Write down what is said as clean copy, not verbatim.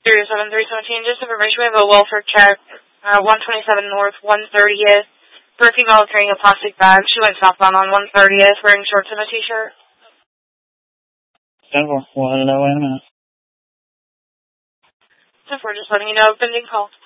07317, just information, we have a welfare check, 127 North, 130th, for a female carrying a plastic bag. She went southbound on 130th, wearing shorts and a t-shirt. 10-4, we'll head it that way in a minute. 10-4, just letting you know, pending call.